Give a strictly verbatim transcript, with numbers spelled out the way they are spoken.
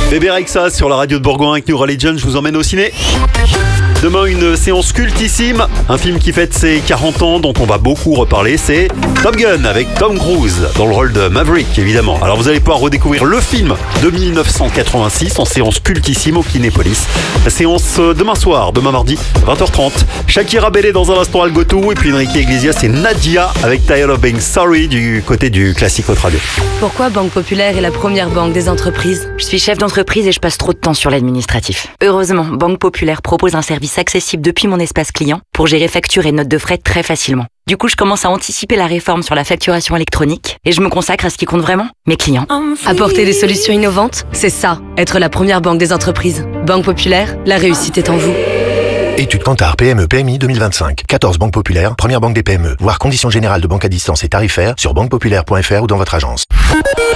Bébé Rexha sur la radio de Bourgoin avec New Religion, je vous emmène au ciné. Demain, une séance cultissime, un film qui fête ses quarante ans dont on va beaucoup reparler, c'est Top Gun avec Tom Cruise dans le rôle de Maverick évidemment. Alors vous allez pouvoir redécouvrir le film de dix-neuf cent quatre-vingt-six en séance cultissime au Kinépolis. Séance demain soir, demain mardi, vingt heures trente. Shakira Bellé dans un instant Algotou et puis Enrique Iglesias et Nadia avec Tired of Being Sorry du côté du classique Haute Radio. Pourquoi Banque Populaire est la première banque des entreprises? Je suis chef d'entreprise et je passe trop de temps sur l'administratif. Heureusement, Banque Populaire propose un service accessible depuis mon espace client pour gérer factures et notes de frais très facilement. Du coup, je commence à anticiper la réforme sur la facturation électronique et je me consacre à ce qui compte vraiment, mes clients. Apporter des solutions innovantes, c'est ça, être la première banque des entreprises. Banque Populaire, la réussite est en vous. Étude Kantar P M E P M I deux mille vingt-cinq. quatorze banques populaires, première banque des P M E. Voir conditions générales de banque à distance et tarifaires sur banque populaire point f r ou dans votre agence.